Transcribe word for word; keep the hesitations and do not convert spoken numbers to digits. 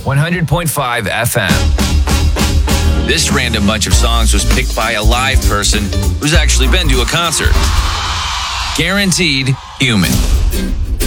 one hundred point five F M. This random bunch of songs was picked by a live person who's actually been to a concert. Guaranteed Human.